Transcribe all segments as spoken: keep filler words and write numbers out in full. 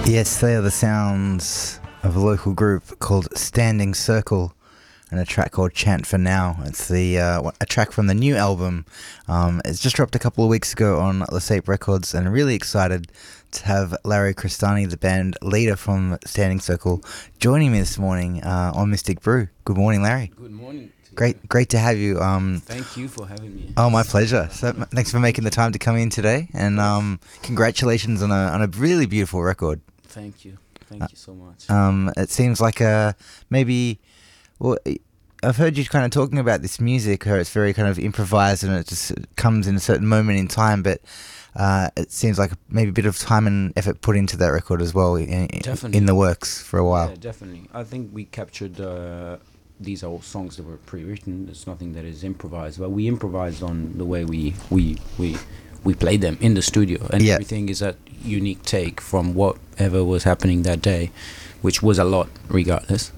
Yes, they are the sounds of a local group called Standing Circle and a track called Chant for Now. It's the uh, a track from the new album. Um, it's just dropped a couple of weeks ago on Lescape Records, and really excited to have Larry Cristani, the band leader from Standing Circle, joining me this morning uh, on Mystic Brew. Good morning, Larry. Good morning. Great, great to have you. Um, Thank you for having me. Oh, my pleasure. So, m- thanks for making the time to come in today, and um, congratulations on a on a really beautiful record. Thank you. Thank you so much. Um, it seems like a maybe. Well, I've heard you kind of talking about this music, where it's very kind of improvised and it just comes in a certain moment in time. But uh, it seems like maybe a bit of time and effort put into that record as well, in, in the works for a while. Yeah, definitely. I think we captured. Uh, these are all songs that were pre-written. There's nothing that is improvised, but we improvised on the way we we we we played them in the studio, and yeah. everything is a unique take from whatever was happening that day, which was a lot regardless.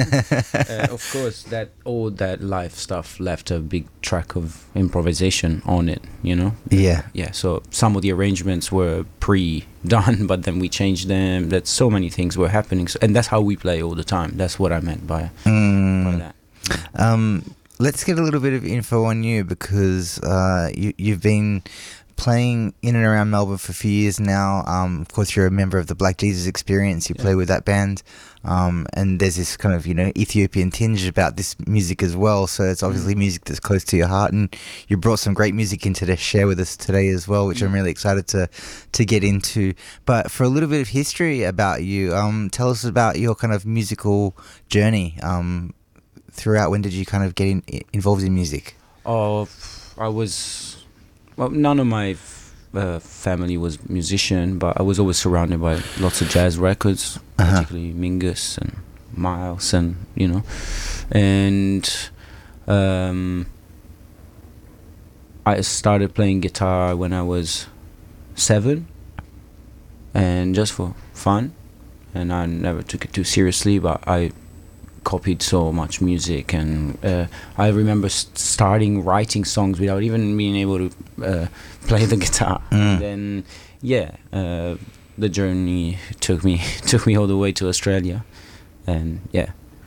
uh, of course, that all that live stuff left a big track of improvisation on it, you know. Yeah. Yeah. So some of the arrangements were pre-done, but then we changed them. That so many things were happening, so, and that's how we play all the time. That's what I meant by, mm. by that. Um, let's get a little bit of info on you, because uh, you, you've been playing in and around Melbourne for a few years now. Um, of course, you're a member of the Black Jesus Experience. You yeah. play with that band, um, and there's this kind of, you know, Ethiopian tinge about this music as well. So it's obviously music that's close to your heart, and you brought some great music in to share with us today as well, which I'm really excited to to get into. But for a little bit of history about you, um, tell us about your kind of musical journey. Um, throughout, when did you kind of get in, involved in music? Oh, I was. Well, none of my uh, family was musician, but I was always surrounded by lots of jazz records, uh-huh. particularly Mingus and Miles, and you know, and um, I started playing guitar when I was seven, and just for fun, and I never took it too seriously, but I copied so much music, and uh, I remember st- starting writing songs without even being able to uh, play the guitar. Mm. And then, yeah, uh, the journey took me took me all the way to Australia, and yeah,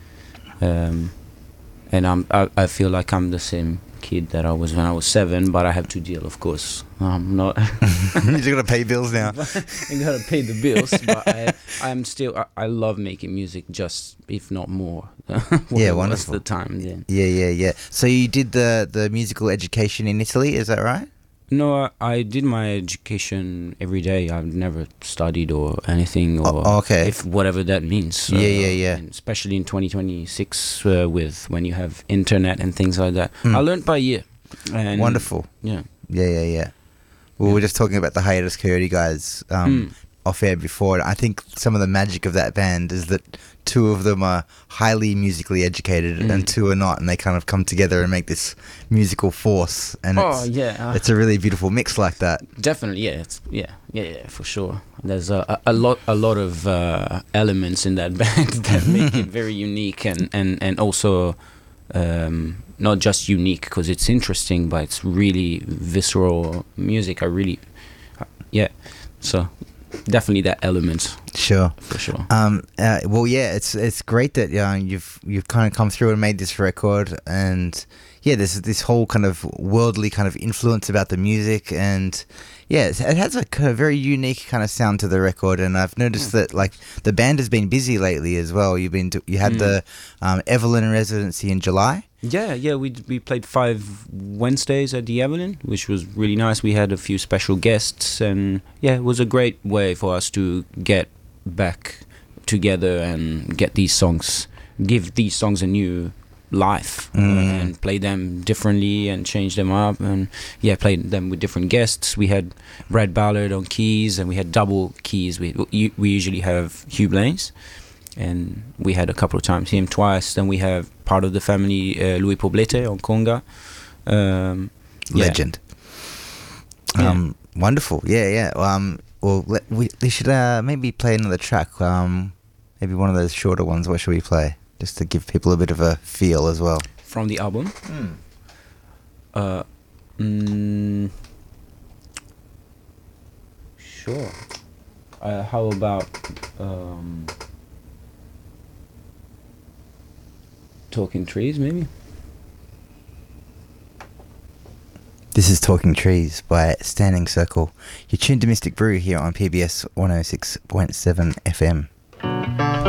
um, and I'm I, I feel like I'm the same kid that I was when I was seven, but I have to deal, of course. I'm not. You gotta pay bills now. I gotta pay the bills, but I, I'm still. I, I love making music, just if not more. Yeah, wonderful. The time then. Yeah, yeah, yeah. So you did the the musical education in Italy, is that right? No, I, I did my education every day. I've never studied or anything, or oh, okay. if whatever that means. Yeah, uh, yeah, yeah. Especially in twenty twenty-six, uh, with when you have internet and things like that. Mm. I learned by ear. And wonderful. Yeah. Yeah, yeah, yeah. Well, yeah. We're just talking about the Hiatus Coyote guys um, mm. off air before. I think some of the magic of that band is that two of them are highly musically educated mm. and two are not, and they kind of come together and make this musical force. And oh, it's, yeah. Uh, it's a really beautiful mix like that. Definitely, yeah. It's, yeah, yeah, yeah, for sure. There's a, a, a lot a lot of uh, elements in that band that make it very unique, and, and, and also um, not just unique because it's interesting, but it's really visceral music. I really, uh, yeah, so definitely that element. Sure, for sure. Um, uh, well, yeah, it's it's great that uh, you've you've kind of come through and made this record, and yeah, there's this whole kind of worldly kind of influence about the music, and yeah, it has a kind of very unique kind of sound to the record. And I've noticed that like the band has been busy lately as well. You've been to, you had mm. the um, Evelyn residency in July. Yeah, yeah, we we played five Wednesdays at the Evelyn, which was really nice. We had a few special guests, and yeah, it was a great way for us to get back together and get these songs, give these songs a new life, mm. uh, and play them differently and change them up, and yeah, played them with different guests. We had Brad Ballard on keys, and we had double keys. We we usually have Hugh Blaines, and we had a couple of times him twice. Then we have part of the family, uh, Louis Poblete on conga. Um, Legend. Yeah. Um, yeah. Wonderful. Yeah, yeah. Um, well, let, we, we should uh, maybe play another track. Um, maybe one of those shorter ones. What should we play? Just to give people a bit of a feel as well. From the album? Mm. Uh, mm, sure. Uh, how about um, Talking Trees, maybe? This is Talking Trees by Standing Circle. You're tuned to Mystic Brew here on P B S one oh six point seven F M.